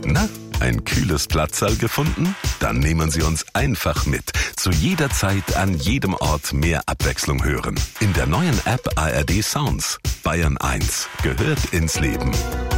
Na, ein kühles Platzsal gefunden? Dann nehmen Sie uns einfach mit. Zu jeder Zeit, an jedem Ort mehr Abwechslung hören. In der neuen App ARD Sounds. Bayern 1 gehört ins Leben.